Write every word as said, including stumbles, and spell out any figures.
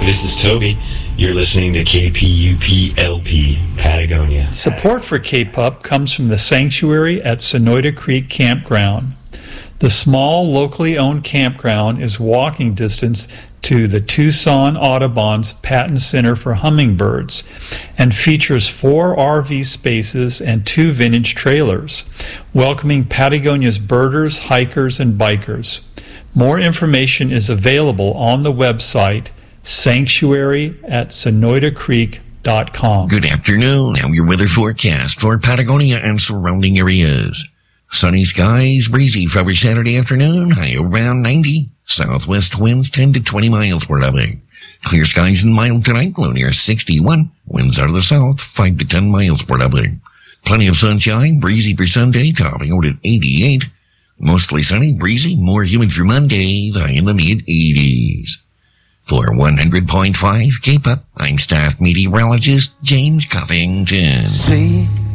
This is Toby. You're listening to K P U P L P, Patagonia. Support for K-Pup comes from the Sanctuary at Sonoyta Creek Campground. The small, locally owned campground is walking distance to the Tucson Audubon's Patton Center for Hummingbirds and features four R V spaces and two vintage trailers, welcoming Patagonia's birders, hikers, and bikers. More information is available on the website sanctuary at sonoyta creek dot com. Good afternoon. Now your weather forecast for Patagonia and surrounding areas. Sunny skies, breezy for every Saturday afternoon, high around ninety. Southwest winds ten to twenty miles per hour. Clear skies and mild tonight, low near sixty-one. Winds out of the south, five to ten miles per hour. Plenty of sunshine, breezy for Sunday, topping out at eighty-eight. Mostly sunny, breezy, more humid for Monday, high in the mid-eighties. For one hundred point five K-Pup, I'm staff meteorologist James Covington. See